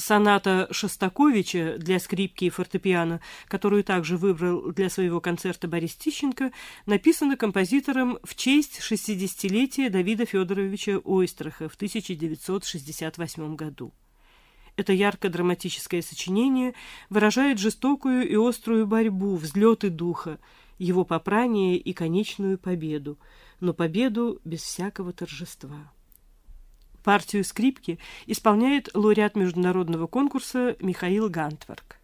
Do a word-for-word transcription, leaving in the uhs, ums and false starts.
Соната Шостаковича для скрипки и фортепиано, которую также выбрал для своего концерта Борис Тищенко, написана композитором в честь шестидесятилетия Давида Федоровича Ойстраха в тысяча девятьсот шестьдесят восьмом году. Это ярко-драматическое сочинение выражает жестокую и острую борьбу, взлеты духа, его попрание и конечную победу, но победу без всякого торжества. Партию скрипки исполняет лауреат международного конкурса Михаил Гантварг.